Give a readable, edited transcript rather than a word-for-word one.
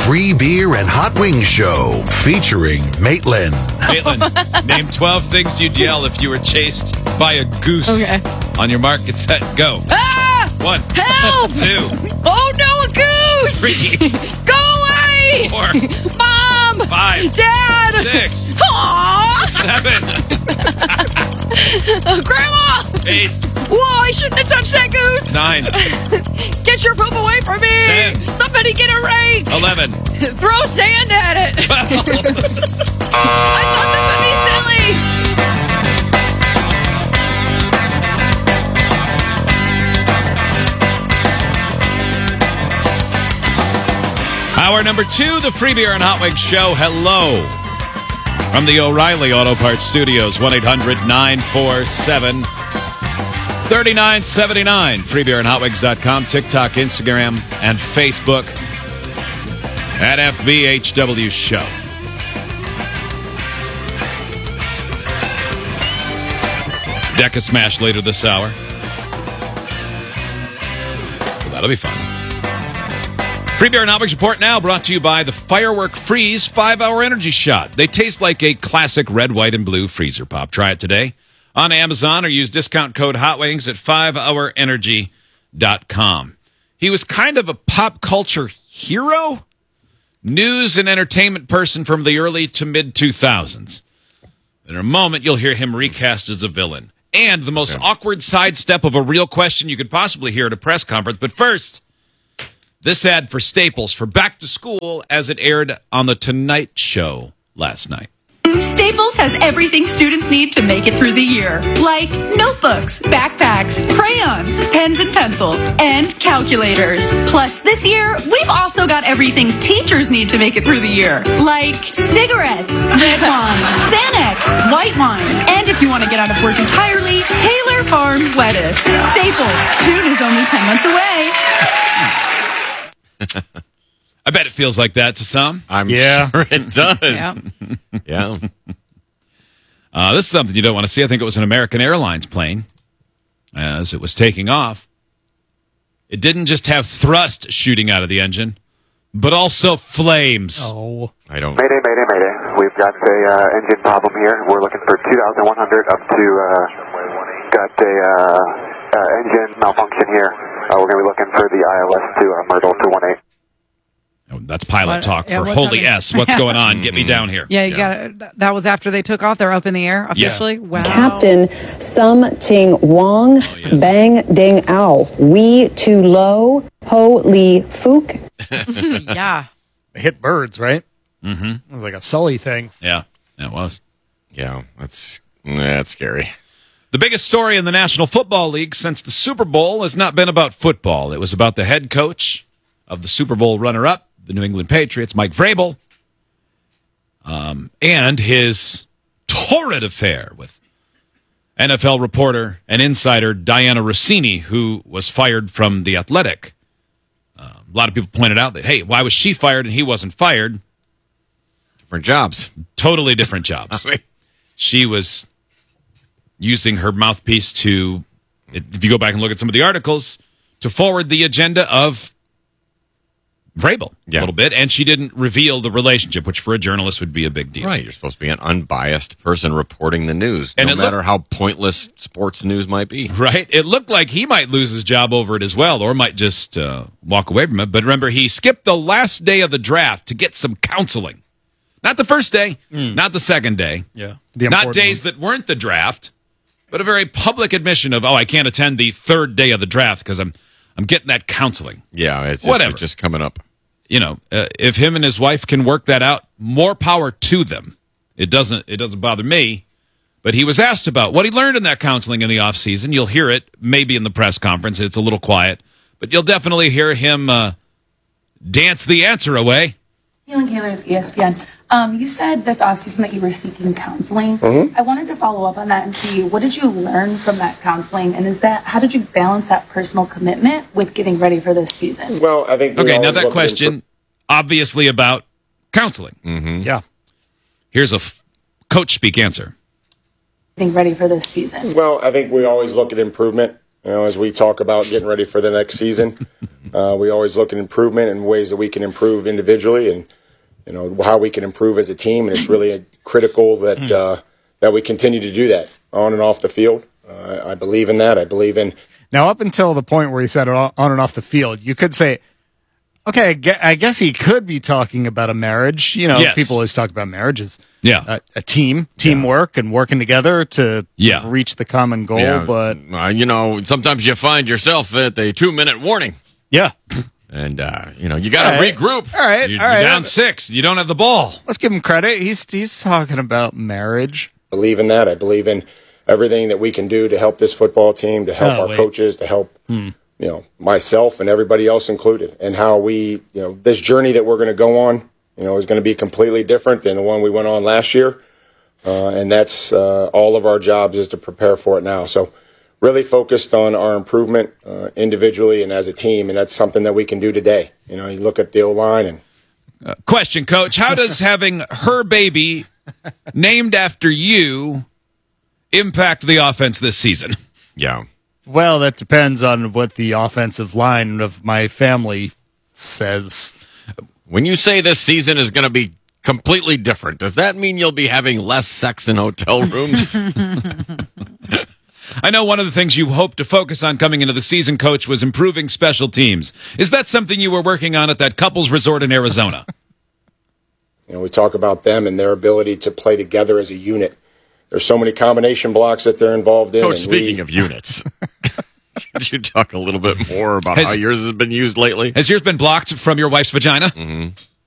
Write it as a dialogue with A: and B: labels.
A: Free Beer and Hot Wings Show featuring Maitland.
B: Maitland, name 12 things you'd yell if you were chased by a goose.
C: Okay.
B: On your mark, get set, go.
C: Ah!
B: 1.
C: Help!
B: 2.
C: Oh no, a goose!
B: 3.
C: Go away!
B: 4.
C: Mom!
B: 5.
C: Dad!
B: 6.
C: Aww!
B: 7.
C: Grandma!
B: 8.
C: Whoa, I shouldn't have touched that goose!
B: 9.
C: Get your poop away from me!
B: 10.
C: Somebody get a rake!
B: 11.
C: Throw sand at it!
B: 12.
C: I thought this would be silly!
B: Hour number 2, the Free Beer and Hot Wings Show. Hello. From the O'Reilly Auto Parts Studios, 1-800-947-3979. FreeBeerandHotWings.com, TikTok, Instagram, and Facebook at FBHW Show. Deck a smash later this hour. So that'll be fun. Free Beer and Hot Wings Report now brought to you by the Firework Freeze 5-Hour Energy Shot. They taste like a classic red, white, and blue freezer pop. Try it today on Amazon or use discount code HOTWINGS at 5hourenergy.com. He was kind of a pop culture hero, news and entertainment person from the early to mid-2000s. In a moment, you'll hear him recast as a villain. And the most awkward sidestep of a real question you could possibly hear at a press conference. But first, this ad for Staples for back to school as it aired on The Tonight Show last night.
D: Staples has everything students need to make it through the year, like notebooks, backpacks, crayons, pens and pencils, and calculators. Plus, this year, we've also got everything teachers need to make it through the year, like cigarettes, red wine, Xanax, white wine, and if you want to get out of work entirely, Taylor Farms lettuce. Staples, June is only 10 months away.
B: I bet it feels like that to some.
E: I'm sure it does.
C: Yeah.
E: Yeah.
B: This is something you don't want to see. I think it was an American Airlines plane as it was taking off. It didn't just have thrust shooting out of the engine, but also flames.
F: Oh.
E: I don't.
G: Mayday, mayday, mayday. We've got a engine problem here. We're looking for 2,100 up to, got a engine malfunction here. We're going to be looking for the ILS to Myrtle 218.
B: Oh, that's pilot talk for
C: what's
B: holy
C: happening?
B: S. What's going on? Get me down here.
C: Yeah, you got that was after they took off. They're up in the air officially. Wow.
H: Captain Sum Ting Wong, Bang Ding Ao, Wee Tu Lo, Ho Li Fook.
C: Yeah.
F: They hit birds, right?
B: Mm-hmm.
F: It was like a Sully thing.
B: Yeah, it was.
E: Yeah, that's scary.
B: The biggest story in the National Football League since the Super Bowl has not been about football. It was about the head coach of the Super Bowl runner-up, the New England Patriots, Mike Vrabel, and his torrid affair with NFL reporter and insider Diana Rossini, who was fired from The Athletic. A lot of people pointed out that, hey, why was she fired and he wasn't fired?
E: Different jobs.
B: Totally different jobs. She was using her mouthpiece to, if you go back and look at some of the articles, to forward the agenda of Vrabel a little bit, and she didn't reveal the relationship, which for a journalist would be a big deal.
E: Right, you're supposed to be an unbiased person reporting the news,
B: And
E: no
B: it
E: matter how pointless sports news might be.
B: Right? It looked like he might lose his job over it as well, or might just walk away from it. But remember, he skipped the last day of the draft to get some counseling. Not the first day, not the second day,
F: Yeah.
B: not days that weren't the draft, but a very public admission of, I can't attend the third day of the draft because I'm getting that counseling.
E: Yeah, it's
B: Whatever.
E: just coming up.
B: You know, if him and his wife can work that out, more power to them. It doesn't bother me. But he was asked about what he learned in that counseling in the offseason. You'll hear it maybe in the press conference. It's a little quiet. But you'll definitely hear him dance the answer away.
I: Caitlin Kaler with ESPN. You said this offseason that you were seeking counseling. I wanted to follow up on that and see, what did you learn from that counseling? And how did you balance that personal commitment with getting ready for this season?
G: Well, I think...
B: Okay, now that question, obviously about counseling.
E: Mm-hmm.
F: Yeah.
B: Here's a coach speak answer.
I: Getting ready for this season.
G: Well, I think we always look at improvement.
J: as we talk about getting ready for the next season. We always look at improvement and ways that we can improve individually and, how we can improve as a team. And it's really critical that that we continue to do that on and off the field. I believe in that. I believe in.
F: Now, up until the point where he said on and off the field, you could say, okay, I guess he could be talking about a marriage.
B: Yes.
F: People always talk about marriage as a teamwork and working together to reach the common goal.
E: Yeah.
F: But
E: sometimes you find yourself at the 2-minute warning.
F: Yeah.
E: And, you got to regroup.
F: All right.
B: You're down 6. You don't have the ball.
F: Let's give him credit. He's talking about marriage.
J: I believe in that. I believe in everything that we can do to help this football team, to help our coaches, to help, myself and everybody else included, and how we, this journey that we're going to go on, is going to be completely different than the one we went on last year. And that's all of our jobs is to prepare for it now. So really focused on our improvement individually and as a team, and that's something that we can do today. You look at the O-line and.
B: Question, Coach. How does having her baby named after you impact the offense this season?
E: Yeah.
F: Well, that depends on what the offensive line of my family says.
E: When you say this season is going to be completely different, does that mean you'll be having less sex in hotel rooms?
B: I know one of the things you hoped to focus on coming into the season, Coach, was improving special teams. Is that something you were working on at that couples resort in Arizona?
J: We talk about them and their ability to play together as a unit. There's so many combination blocks that they're involved in.
E: Coach, speaking of units, could you talk a little bit more about how yours has been used lately?
B: Has yours been blocked from your wife's vagina?
E: Mm-hmm.